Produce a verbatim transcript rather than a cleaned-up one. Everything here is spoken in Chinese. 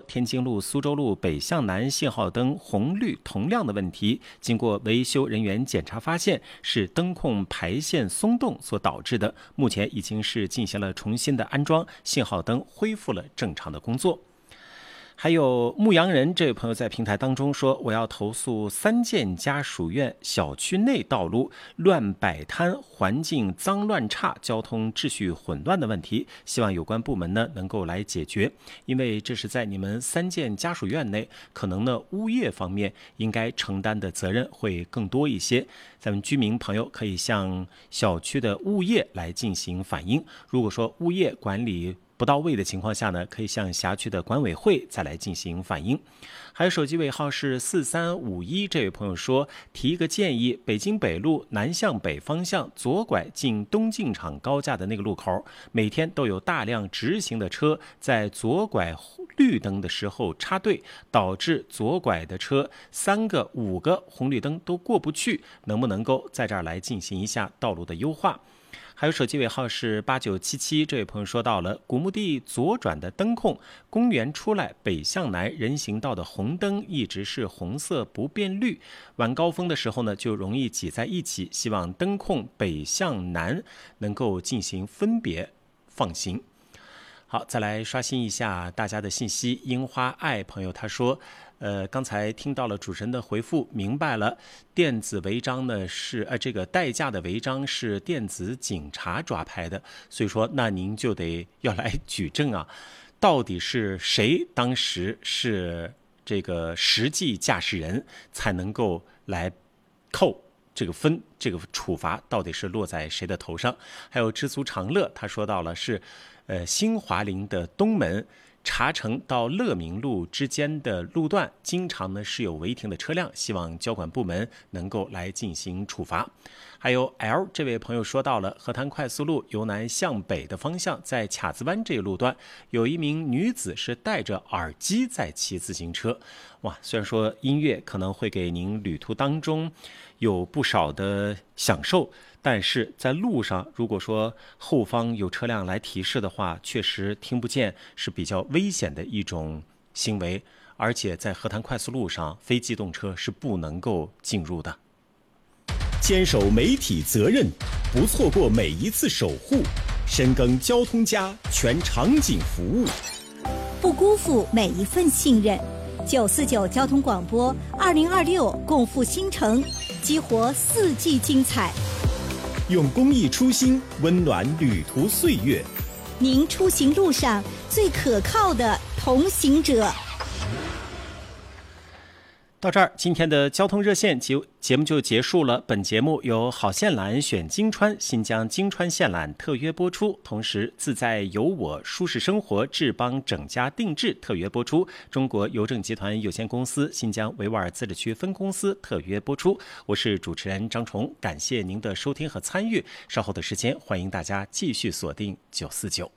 天津路、苏州路北向南信号灯红绿同亮的问题，经过维修人员检查发现是灯控排线松动所导致的，目前已经是进行了重新的安装，信号灯恢复了正常的工作。还有牧羊人这位朋友在平台当中说，我要投诉三建家属院小区内道路乱摆摊，环境脏乱差，交通秩序混乱的问题，希望有关部门呢能够来解决。因为这是在你们三建家属院内，可能呢物业方面应该承担的责任会更多一些。咱们居民朋友可以向小区的物业来进行反映，如果说物业管理不到位的情况下呢，可以向辖区的管委会再来进行反映。还有手机尾号是四三五一，这位朋友说，提一个建议，北京北路南向北方向左拐进东进厂高架的那个路口，每天都有大量直行的车在左拐绿灯的时候插队，导致左拐的车三个五个红绿灯都过不去，能不能够在这儿来进行一下道路的优化？还有手机尾号是八九七七，这位朋友说到了古墓地左转的灯控，公园出来北向南人行道的红灯一直是红色不变绿，晚高峰的时候呢就容易挤在一起，希望灯控北向南能够进行分别放行。好，再来刷新一下大家的信息。樱花爱朋友他说，呃，刚才听到了主持人的回复，明白了，电子违章呢是呃这个代驾的违章是电子警察抓拍的，所以说那您就得要来举证啊，到底是谁当时是这个实际驾驶人，才能够来扣这个分，这个处罚到底是落在谁的头上？还有知足常乐，他说到了是，呃，新华林的东门茶城到乐明路之间的路段，经常呢是有违停的车辆，希望交管部门能够来进行处罚。还有 L 这位朋友说到了河滩快速路由南向北的方向，在卡子湾这个路段，有一名女子是戴着耳机在骑自行车。哇，虽然说音乐可能会给您旅途当中有不少的享受，但是在路上如果说后方有车辆来提示的话，确实听不见，是比较危险的一种行为。而且在河滩快速路上，非机动车是不能够进入的。 坚守媒体责任，不错过每一次守护，深耕交通家全场景服务， 不辜负每一份信任。九四九交通广播二零二六共赴新城，激活四季精彩， 用公益初心温暖旅途岁月。 您出行路上最可靠的同行者。 到这儿，今天的交通热线节节目就结束了。本节目由好线缆选金川新疆金川线缆特约播出，同时自在有我舒适生活智邦整家定制特约播出，中国邮政集团有限公司新疆维吾尔自治区分公司特约播出。我是主持人张崇，感谢您的收听和参与。稍后的时间，欢迎大家继续锁定九四九。